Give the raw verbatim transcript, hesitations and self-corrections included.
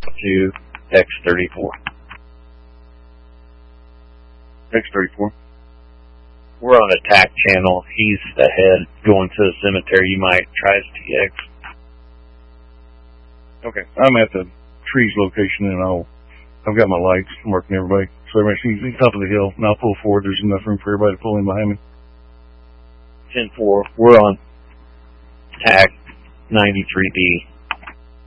to X thirty-four. X thirty-four. We're on a tack channel. He's ahead going to the cemetery. You might try his T X. Okay. I'm at the trees location, and I'll, I've got my lights. I'm working everybody. So everybody sees the top of the hill, and I'll pull forward. There's enough room for everybody to pull in behind me. ten four. We're on tack ninety-three B.